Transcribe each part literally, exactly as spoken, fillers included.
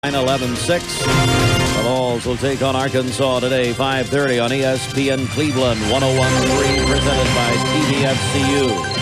nine eleven six. The Vols will take on Arkansas today, five thirty on E S P N Cleveland, one oh one point three, presented by T V F C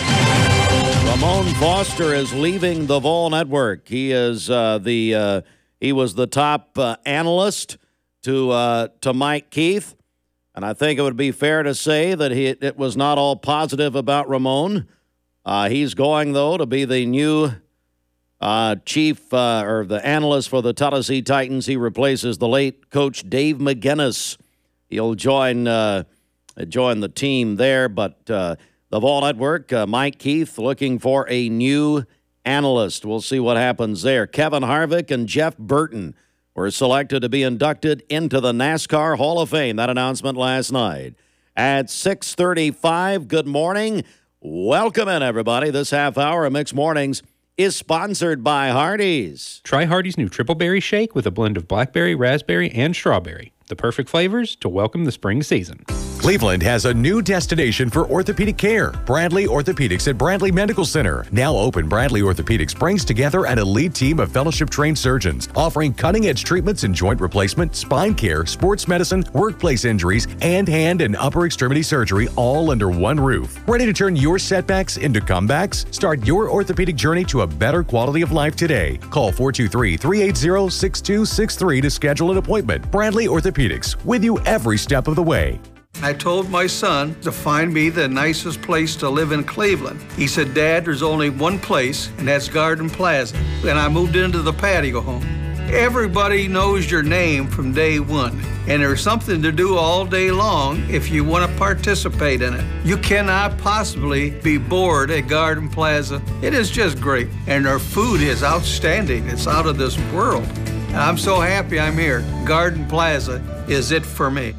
U. Ramon Foster is leaving the Vol Network. He is uh, the uh, he was the top uh, analyst to uh, to Mike Keith, and I think it would be fair to say that he it was not all positive about Ramon. Uh, he's going though to be the new Uh, chief uh, or the analyst for the Tennessee Titans. He replaces the late coach Dave McGinnis. He'll join uh, join the team there, but uh, the Vol Network, uh, Mike Keith looking for a new analyst. We'll see what happens there. Kevin Harvick and Jeff Burton were selected to be inducted into the NASCAR Hall of Fame. That announcement last night. At six thirty-five, good morning. Welcome in, everybody. This half hour of Mixed Mornings is sponsored by Hardee's. Try Hardee's new Triple Berry Shake with a blend of blackberry, raspberry, and strawberry. The perfect flavors to welcome the spring season. Cleveland has a new destination for orthopedic care. Bradley Orthopedics at Bradley Medical Center. Now open, Bradley Orthopedics brings together an elite team of fellowship-trained surgeons offering cutting-edge treatments in joint replacement, spine care, sports medicine, workplace injuries, and hand and upper extremity surgery all under one roof. Ready to turn your setbacks into comebacks? Start your orthopedic journey to a better quality of life today. Call four two three, three eight zero, six two six three to schedule an appointment. Bradley Orthopedics, with you every step of the way. I told my son to find me the nicest place to live in Cleveland. He said, Dad, there's only one place, and that's Garden Plaza. And I moved into the patio home. Everybody knows your name from day one, and there's something to do all day long if you want to participate in it. You cannot possibly be bored at Garden Plaza. It is just great, and their food is outstanding. It's out of this world. And I'm so happy I'm here. Garden Plaza is it for me.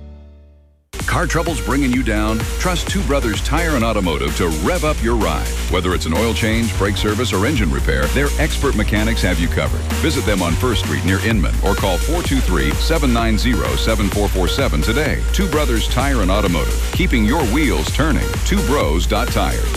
Car troubles bringing you down? Trust Two Brothers Tire and Automotive to rev up your ride. Whether it's an oil change, brake service, or engine repair, their expert mechanics have you covered. Visit them on First Street near Inman or call four two three, seven nine zero, seven four four seven today. Two Brothers Tire and Automotive, keeping your wheels turning. two bros dot tires.